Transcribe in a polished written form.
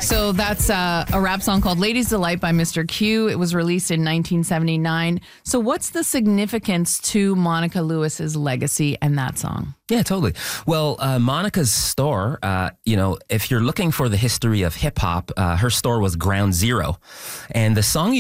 So that's a rap song called Ladies Delight by Mr. Q. It was released in 1979. So what's the significance to Monica Lewis's legacy and that song? Yeah, totally. Well, Monica's store, if you're looking for the history of hip hop, her store was ground zero. And the song